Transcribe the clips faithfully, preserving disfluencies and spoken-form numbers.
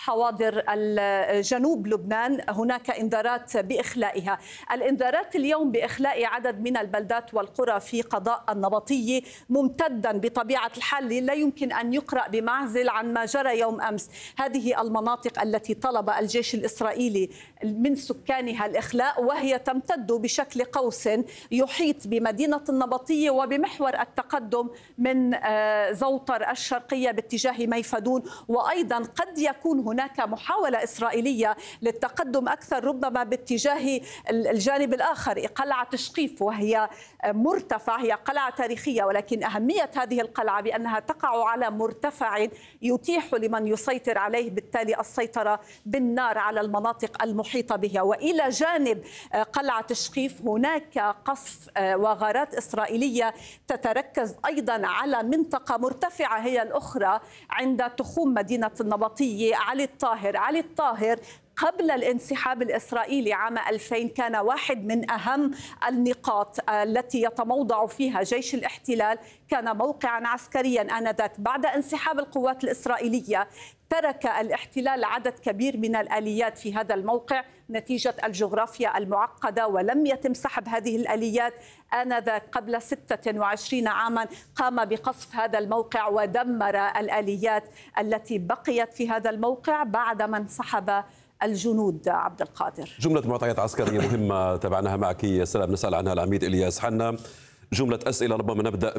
حواضر جنوب لبنان هناك انذارات بإخلائها. الانذارات اليوم بإخلاء عدد من البلدات والقرى في قضاء النبطية ممتدا بطبيعة الحال، لا يمكن أن يقرأ بمعزل عن ما جرى يوم أمس. هذه المناطق التي طلب الجيش الإسرائيلي من سكانها الإخلاء، وهي تمتد بشكل قوس يحيط بمدينة النبطية وبمحور التقدم من زوطر الشرقية باتجاه ميفدون. وأيضا قد يكون هناك محاولة إسرائيلية للتقدم أكثر ربما باتجاه الجانب الآخر، قلعة شقيف، وهي مرتفع، هي قلعة تاريخية، ولكن أهمية هذه القلعة بأنها تقع على مرتفع يتيح لمن يسيطر عليه بالتالي السيطرة بالنار على المناطق المحيطة بها. وإلى جانب قلعة شقيف هناك قصف وغارات إسرائيلية تتركز أيضا على منطقة مرتفعة هي الأخرى عند تخوم مدينة النبطية. علي الطاهر علي الطاهر قبل الانسحاب الإسرائيلي عام ألفين كان واحد من أهم النقاط التي يتموضع فيها جيش الاحتلال، كان موقعا عسكريا آنذاك. بعد انسحاب القوات الإسرائيلية ترك الاحتلال عدد كبير من الآليات في هذا الموقع نتيجة الجغرافيا المعقدة، ولم يتم سحب هذه الآليات. آنذاك قبل ستة وعشرين عاما قام بقصف هذا الموقع ودمر الآليات التي بقيت في هذا الموقع بعدما انسحب الجنود. عبد القادر، جملة معطيات عسكرية مهمة تابعناها معك يا سلام، نسأل عنها العميد إلياس حنا. جملة أسئلة، ربما نبدأ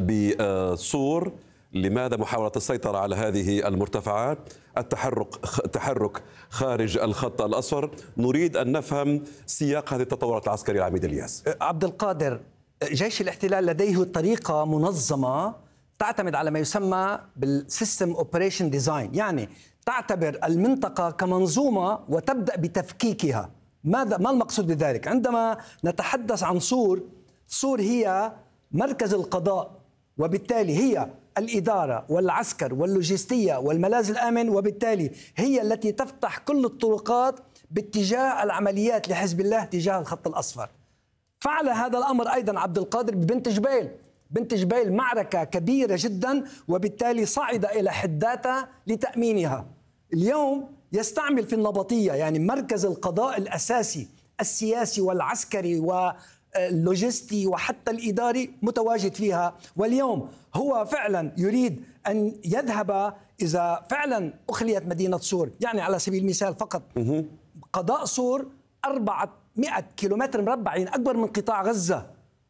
بصور. لماذا محاولة السيطرة على هذه المرتفعات؟ التحرك التحرك خارج الخط الأصفر. نريد أن نفهم سياق هذه التطورات العسكرية العميد إلياس. عبد القادر، جيش الاحتلال لديه طريقة منظمة تعتمد على ما يسمى بالسيستم اوبريشن ديزاين، يعني تعتبر المنطقة كمنظومة وتبدأ بتفكيكها. ماذا ما المقصود بذلك؟ عندما نتحدث عن صور، صور هي مركز القضاء، وبالتالي هي الإدارة والعسكر واللوجستية والملاذ الآمن، وبالتالي هي التي تفتح كل الطرقات باتجاه العمليات لحزب الله تجاه الخط الأصفر. فعل هذا الأمر أيضا عبد القادر ببنت جبيل. بنت جبيل معركة كبيرة جدا، وبالتالي صعد إلى حداتها لتأمينها. اليوم يستعمل في النبطية، يعني مركز القضاء الأساسي السياسي والعسكري واللوجستي وحتى الإداري متواجد فيها. واليوم هو فعلا يريد أن يذهب إذا فعلا أخليت مدينة صور، يعني على سبيل المثال فقط قضاء صور أربعمائة كيلومتر مربع، يعني أكبر من قطاع غزة.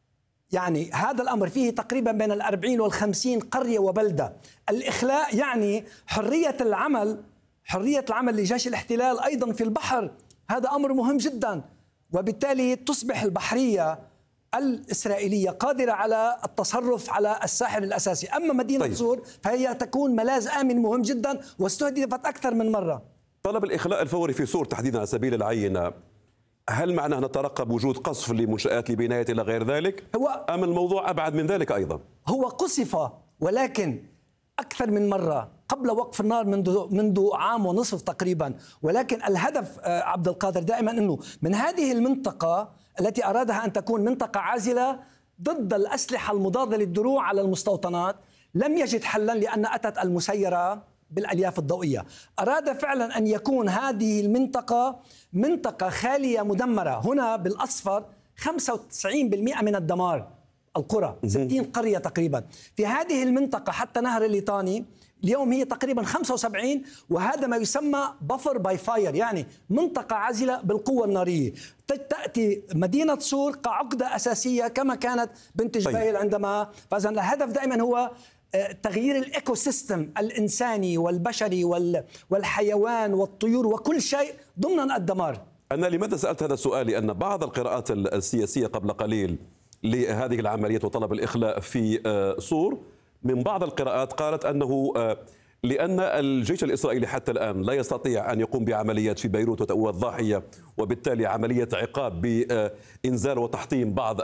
يعني هذا الأمر فيه تقريبا بين الأربعين والخمسين قرية وبلدة. الإخلاء يعني حرية العمل، حرية العمل لجيش الاحتلال أيضا في البحر، هذا أمر مهم جدا. وبالتالي تصبح البحرية الإسرائيلية قادرة على التصرف على الساحل الأساسي. أما مدينة طيب. صور فهي تكون ملاذ آمن مهم جدا واستهدفت أكثر من مرة. طلب الإخلاء الفوري في صور تحديدا على سبيل العينة، هل معناه نترقب وجود قصف لمنشآت لبناية إلى غير ذلك؟ هو أم الموضوع أبعد من ذلك أيضا؟ هو قصف، ولكن أكثر من مرة قبل وقف النار منذ منذ عام ونصف تقريبا. ولكن الهدف عبد القادر دائما أنه من هذه المنطقة التي أرادها أن تكون منطقة عازلة ضد الأسلحة المضادة للدروع على المستوطنات، لم يجد حلا لأن أتت المسيرة بالألياف الضوئية. أراد فعلا أن يكون هذه المنطقة منطقة خالية مدمرة. هنا بالأصفر خمسة وتسعين بالمئة من الدمار، القرى ستين قرية تقريبا. في هذه المنطقة حتى نهر الليطاني اليوم هي تقريبا خمسة وسبعين، وهذا ما يسمى بفر باي فاير، يعني منطقة عازلة بالقوة النارية. تأتي مدينة صور كعقدة أساسية كما كانت بنت جبيل عندما. فإذا الهدف دائما هو تغيير الإيكو سيستم الإنساني والبشري والحيوان والطيور وكل شيء ضمن الدمار. أنا لماذا سألت هذا السؤال؟ لأن بعض القراءات السياسية قبل قليل لهذه العملية وطلب الإخلاء في صور، من بعض القراءات قالت أنه لأن الجيش الإسرائيلي حتى الآن لا يستطيع أن يقوم بعمليات في بيروت والضاحية، وبالتالي عملية عقاب بإنزال وتحطيم بعض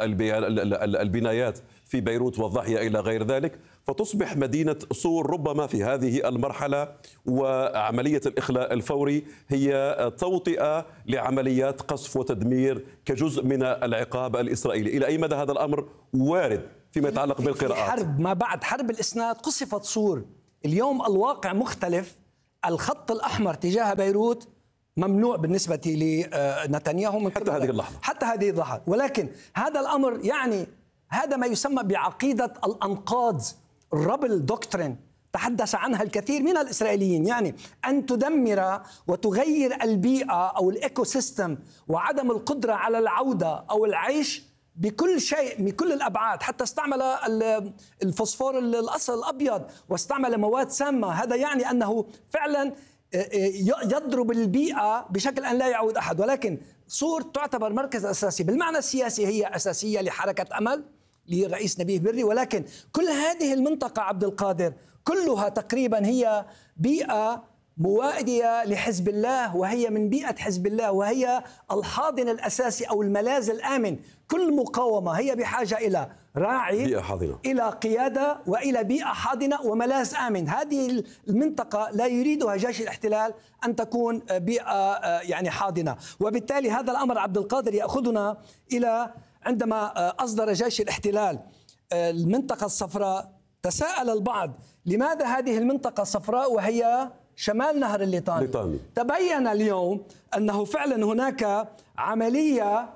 البنايات في بيروت والضاحية إلى غير ذلك، فتصبح مدينة صور ربما في هذه المرحلة وعملية الإخلاء الفوري هي توطئة لعمليات قصف وتدمير كجزء من العقاب الإسرائيلي. إلى أي مدى هذا الأمر وارد فيما يتعلق بالقراءات؟ حرب ما بعد حرب الإسناد قصفت صور. اليوم الواقع مختلف. الخط الأحمر تجاه بيروت ممنوع بالنسبة لنتنياهو من حتى هذه اللحظة حتى هذه اللحظة. ولكن هذا الأمر يعني هذا ما يسمى بعقيدة الأنقاض، الربل دوكترين، تحدث عنها الكثير من الإسرائيليين، يعني أن تدمر وتغير البيئة أو الإيكو سيستم وعدم القدرة على العودة أو العيش بكل شيء بكل الأبعاد. حتى استعمل الفوسفور الأصل الأبيض واستعمل مواد سامة. هذا يعني أنه فعلا يضرب البيئة بشكل أن لا يعود أحد. ولكن صور تعتبر مركز أساسي بالمعنى السياسي، هي أساسية لحركة أمل لرئيس نبيه بري، ولكن كل هذه المنطقة عبد القادر كلها تقريبا هي بيئة موائية لحزب الله، وهي من بيئة حزب الله، وهي الحاضن الأساسي أو الملاذ الآمن. كل مقاومة هي بحاجة إلى راعي، بيئة حاضنة، إلى قيادة، وإلى بيئة حاضنة وملاذ آمن. هذه المنطقة لا يريدها جيش الاحتلال أن تكون بيئة يعني حاضنة. وبالتالي هذا الأمر عبد القادر يأخذنا إلى عندما أصدر جيش الاحتلال المنطقة الصفراء، تساءل البعض لماذا هذه المنطقة الصفراء وهي شمال نهر الليطاني؟ ليطاني. تبين اليوم أنه فعلا هناك عملية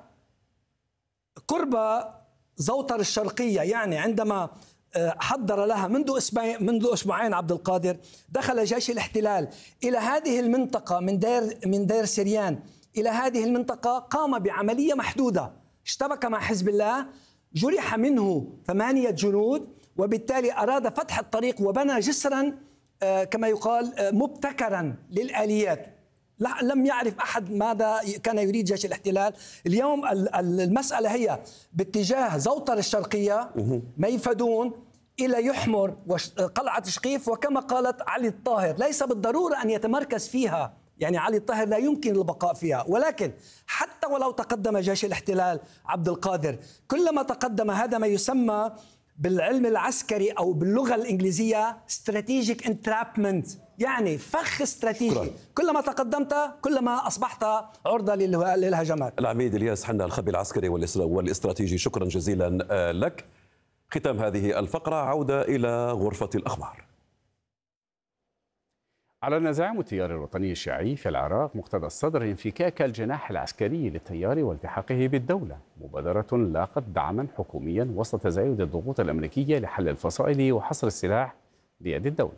قرب زوطر الشرقية. يعني عندما حضر لها منذ اسبوعين منذ اسبوعين عبد القادر، دخل جيش الاحتلال إلى هذه المنطقة من دير من دير سريان إلى هذه المنطقة، قام بعملية محدودة، اشتبك مع حزب الله، جرح منه ثمانية جنود، وبالتالي أراد فتح الطريق وبنى جسرا كما يقال مبتكرا للآليات. لم يعرف أحد ماذا كان يريد جيش الاحتلال. اليوم المسألة هي باتجاه زوطر الشرقية، ميفدون إلى يحمر وقلعة شقيف، وكما قالت علي الطاهر ليس بالضرورة أن يتمركز فيها، يعني علي الطاهر لا يمكن البقاء فيها. ولكن حتى ولو تقدم جيش الاحتلال عبد القادر، كلما تقدم هذا ما يسمى بالعلم العسكري أو باللغة الإنجليزية strategic entrapment، يعني فخ استراتيجي. شكرا. كلما تقدمت كلما أصبحت عرضة للهجمات. العميد إلياس حنا، الخبير العسكري والاستراتيجي، شكرا جزيلا لك. ختام هذه الفقرة، عودة إلى غرفة الأخبار. أعلن زعيم التيار الوطني الشيعي في العراق مقتدى الصدر انفكاك الجناح العسكري للتيار والتحاقه بالدولة، مبادرة لاقت دعما حكوميا وسط تزايد الضغوط الأمريكية لحل الفصائل وحصر السلاح بيد الدولة.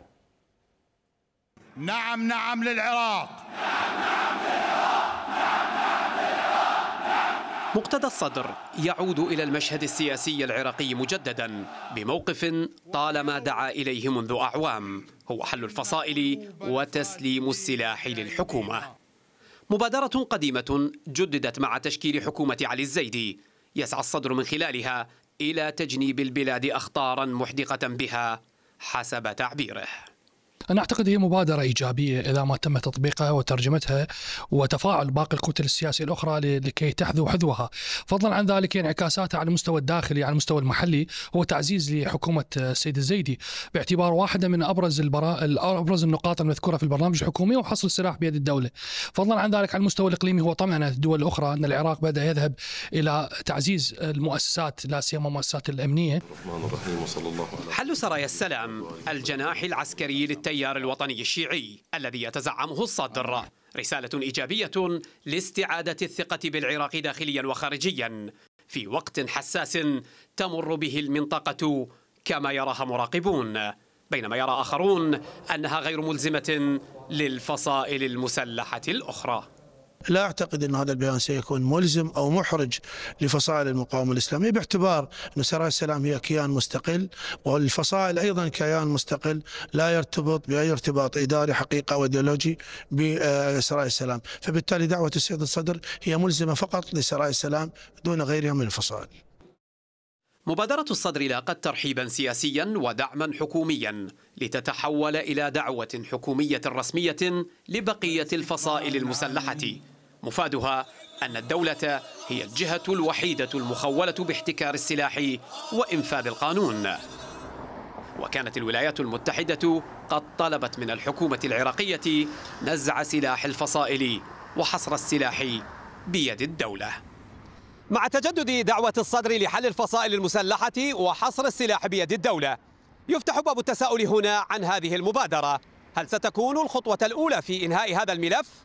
نعم نعم للعراق. نعم نعم للعراق. نعم نعم للعراق. مقتدى الصدر يعود إلى المشهد السياسي العراقي مجددا بموقف طالما دعا إليه منذ أعوام، هو حل الفصائل وتسليم السلاح للحكومة. مبادرة قديمة جددت مع تشكيل حكومة علي الزيدي، يسعى الصدر من خلالها إلى تجنيب البلاد أخطارا محدقة بها حسب تعبيره. أنا أعتقد هي مبادرة إيجابية إذا ما تم تطبيقها وترجمتها وتفاعل باقي الكتل السياسية الأخرى لكي تحذو حذوها. فضلا عن ذلك انعكاساتها على المستوى الداخلي، على المستوى المحلي، هو تعزيز لحكومة السيد الزيدي باعتبار واحدة من أبرز البرا... أبرز النقاط المذكورة في البرنامج الحكومي وحصر السلاح بيد الدولة. فضلا عن ذلك على المستوى الإقليمي هو طمأنة الدول الأخرى أن العراق بدأ يذهب إلى تعزيز المؤسسات، لا سيما المؤسسات الأمنية. حل سرايا السلام، الجناح العسكري للتيار التيار الوطني الشيعي الذي يتزعمه الصدر، رسالة إيجابية لاستعادة الثقة بالعراق داخليا وخارجيا في وقت حساس تمر به المنطقة كما يراها مراقبون، بينما يرى آخرون أنها غير ملزمة للفصائل المسلحة الأخرى. لا أعتقد أن هذا البيان سيكون ملزم أو محرج لفصائل المقاومة الإسلامية، باعتبار أن سرايا السلام هي كيان مستقل، والفصائل أيضا كيان مستقل لا يرتبط بأي ارتباط إداري حقيقة أو إيديولوجي بسرايا السلام، فبالتالي دعوة السيد الصدر هي ملزمة فقط لسرايا السلام دون غيرها من الفصائل. مبادرة الصدر لاقت ترحيبا سياسيا ودعما حكوميا لتتحول إلى دعوة حكومية رسمية لبقية الفصائل المسلحة، مفادها أن الدولة هي الجهة الوحيدة المخولة باحتكار السلاح وإنفاذ القانون. وكانت الولايات المتحدة قد طلبت من الحكومة العراقية نزع سلاح الفصائل وحصر السلاح بيد الدولة. مع تجدد دعوة الصدر لحل الفصائل المسلحة وحصر السلاح بيد الدولة، يفتح باب التساؤل هنا عن هذه المبادرة. هل ستكون الخطوة الأولى في إنهاء هذا الملف؟